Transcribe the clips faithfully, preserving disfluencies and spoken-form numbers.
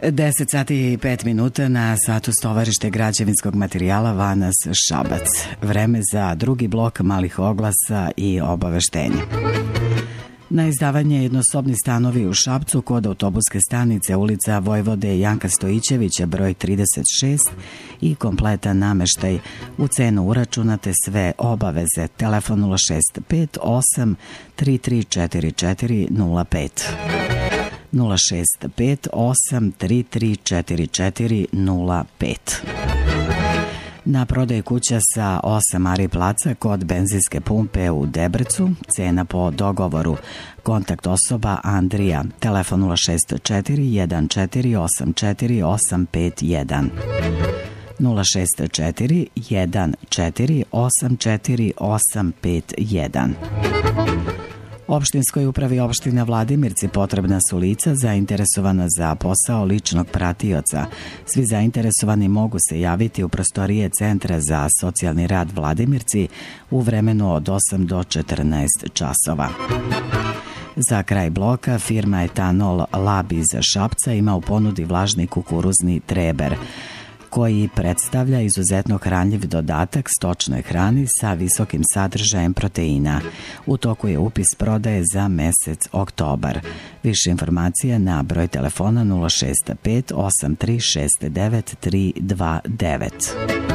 deset sati i pet minuta na satu Stovarište građevinskog materijala Vanas Šabac. Vreme za drugi blok malih oglasa i obaveštenja. Na izdavanje jednosobni stanovi u Šapcu kod autobuske stanice ulica Vojvode Janka Stojićevića broj trideset šest i kompletan nameštaj. U cenu uračunate sve obaveze. Telefon nula šest pet osam tri tri četiri četiri nula pet. nula šest pet osam tri tri četiri četiri nula pet. Na prodaj kuća sa osam Ari placa kod benzinske pumpe u Debrecu, cena po dogovoru. Kontakt osoba Andrija, telefon nula šest četiri jedan četiri osam četiri osam pet jedan. nula šest četiri jedan četiri osam četiri osam pet jedan. Opštinskoj upravi opština Vladimirci potrebna su lica zainteresovana za posao ličnog pratioca. Svi zainteresovani mogu se javiti u prostorije Centra za socijalni rad Vladimirci u vremenu od osam do četrnaest časova. Za kraj bloka firma Etanol Lab iz Šapca ima u ponudi vlažni kukuruzni treber, koji predstavlja izuzetno hranljiv dodatak stočnoj hrani sa visokim sadržajem proteina. U toku je upis prodaje za mesec oktobar. Više informacije na broj telefona nula šest pet osam tri šest devet tri dva devet.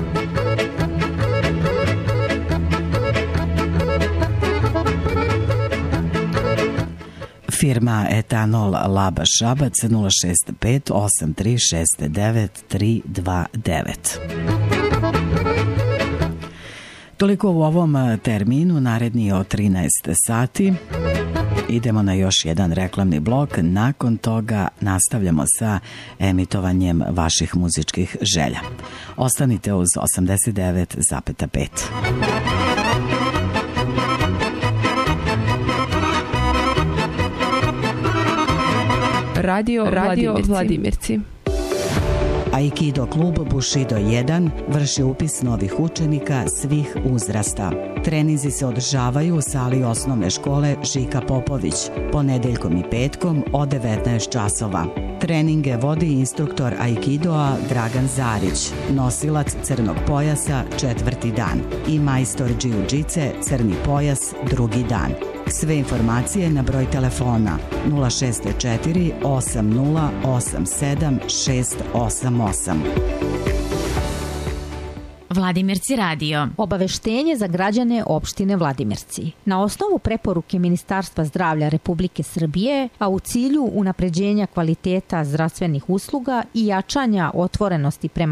Firma Etanol Lab Šabac nula šest pet osam tri šest devet tri dva devet. Toliko u ovom terminu, naredni od trinaest sati. Idemo na još jedan reklamni blok, nakon toga nastavljamo sa emitovanjem vaših muzičkih želja. Ostanite uz osamdeset devet zarez pet. Radio, Radio Vladimirci. Vladimirci. Aikido klub Bushido jedan vrši upis novih učenika svih uzrasta. Treninzi se održavaju u sali osnovne škole Žika Popović, ponedeljkom i petkom od devetnaest časova. Treninge vodi instruktor Aikidoa Dragan Zarić, nosilac crnog pojasa četvrti dan i majstor džiu-džice crni pojas drugi dan. Sve informacije na broj telefona nula šest četiri osam nula osam sedam šest osam osam. Vladimirci radio. Obaveštenje za građane opštine Vladimirci. Na osnovu preporuke Ministarstva zdravlja Republike Srbije, a u cilju unapređenja kvaliteta zdravstvenih usluga i jačanja otvorenosti prema